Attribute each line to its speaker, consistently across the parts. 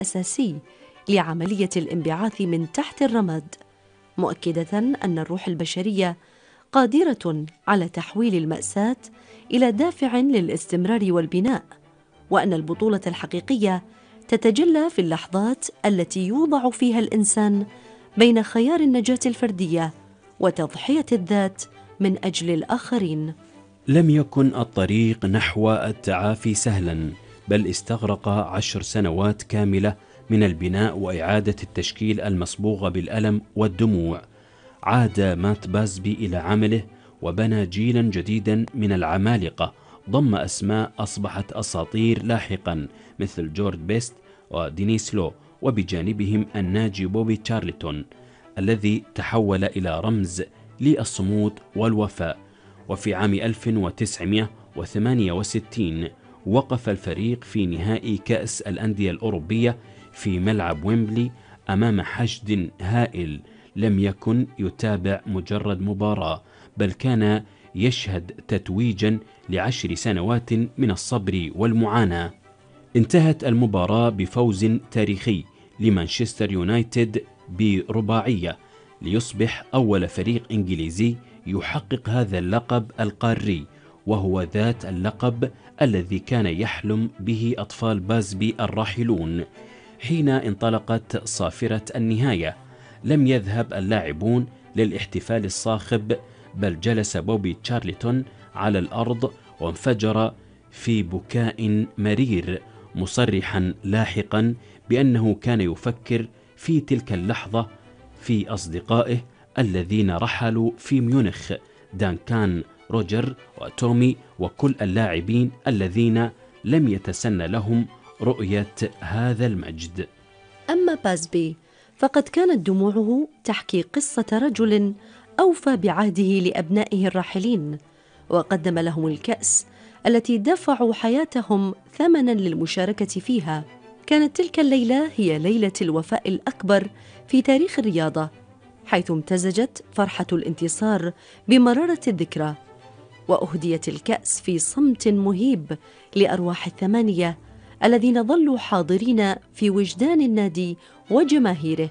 Speaker 1: أساسي لعملية الانبعاث من تحت الرماد، مؤكدة أن الروح البشرية قادرة على تحويل المأساة إلى دافع للاستمرار والبناء، وأن البطولة الحقيقية تتجلى في اللحظات التي يوضع فيها الإنسان بين خيار النجاة الفردية وتضحية الذات من أجل الآخرين.
Speaker 2: لم يكن الطريق نحو التعافي سهلا، بل استغرق 10 سنوات كاملة من البناء وإعادة التشكيل المصبوغة بالألم والدموع. عاد مات بازبي إلى عمله وبنى جيلا جديدا من العمالقة ضم أسماء أصبحت أساطير لاحقا مثل جورج بيست ودينيس لو، وبجانبهم الناجي بوبي تشارلتون الذي تحول إلى رمز للصمود والوفاء. وفي عام 1968 وقف الفريق في نهائي كأس الأندية الأوروبية في ملعب ويمبلي أمام حشد هائل لم يكن يتابع مجرد مباراة، بل كان يشهد تتويجا ل10 سنوات من الصبر والمعاناة. انتهت المباراة بفوز تاريخي لمانشستر يونايتد برباعية، ليصبح أول فريق إنجليزي يحقق هذا اللقب القاري، وهو ذات اللقب الذي كان يحلم به أطفال بازبي الراحلون. حين انطلقت صافرة النهاية لم يذهب اللاعبون للاحتفال الصاخب، بل جلس بوبي تشارلتون على الأرض وانفجر في بكاء مرير، مصرحا لاحقا بأنه كان يفكر في تلك اللحظة في أصدقائه الذين رحلوا في ميونخ، دانكان، روجر وتومي وكل اللاعبين الذين لم يتسنى لهم رؤية هذا المجد.
Speaker 1: أما بازبي فقد كانت دموعه تحكي قصة رجل أوفى بعهده لأبنائه الراحلين، وقدم لهم الكأس التي دفعوا حياتهم ثمنا للمشاركة فيها. كانت تلك الليلة هي ليلة الوفاء الأكبر في تاريخ الرياضة، حيث امتزجت فرحة الانتصار بمرارة الذكرى، وأهديت الكأس في صمت مهيب لأرواح الثمانية الذين ظلوا حاضرين في وجدان النادي وجماهيره.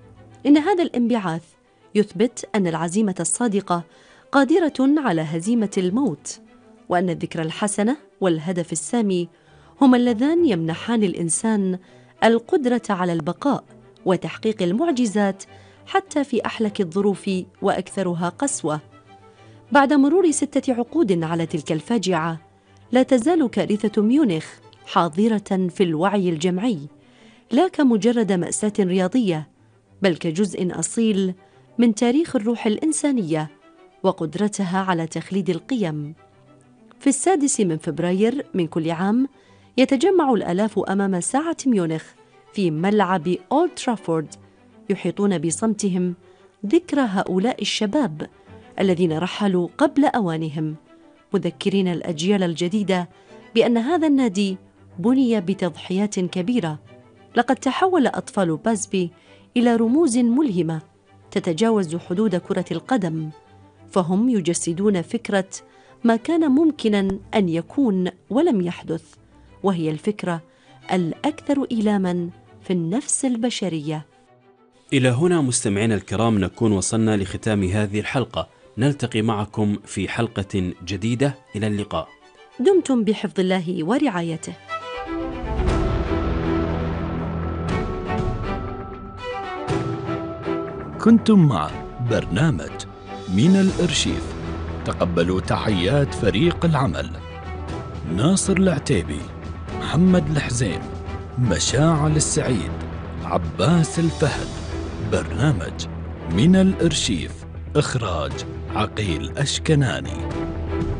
Speaker 1: إن هذا الانبعاث يثبت أن العزيمة الصادقة قادرة على هزيمة الموت، وأن الذكرى الحسنة والهدف السامي هما اللذان يمنحان الإنسان القدرة على البقاء وتحقيق المعجزات حتى في أحلك الظروف وأكثرها قسوة. بعد مرور 6 عقود على تلك الفاجعة، لا تزال كارثة ميونخ حاضرة في الوعي الجمعي، لا كمجرد مأساة رياضية، بل كجزء أصيل من تاريخ الروح الإنسانية وقدرتها على تخليد القيم. في 6 فبراير من كل عام يتجمع الآلاف أمام ساعة ميونخ في ملعب أولد ترافورد، يحيطون بصمتهم ذكرى هؤلاء الشباب الذين رحلوا قبل أوانهم، مذكرين الأجيال الجديدة بأن هذا النادي بني بتضحيات كبيرة. لقد تحول أطفال بازبي إلى رموز ملهمة تتجاوز حدود كرة القدم، فهم يجسدون فكرة ما كان ممكنا أن يكون ولم يحدث، وهي الفكرة الأكثر إيلاما في النفس البشرية.
Speaker 2: إلى هنا مستمعينا الكرام نكون وصلنا لختام هذه الحلقة، نلتقي معكم في حلقة جديدة، إلى اللقاء.
Speaker 1: دمتم بحفظ الله ورعايته.
Speaker 3: كنتم مع برنامج من الأرشيف. تقبلوا تحيات فريق العمل: ناصر العتيبي، محمد الحزيم، مشاعل السعيد، عباس الفهد. برنامج من الأرشيف، إخراج عقيل أشكناني.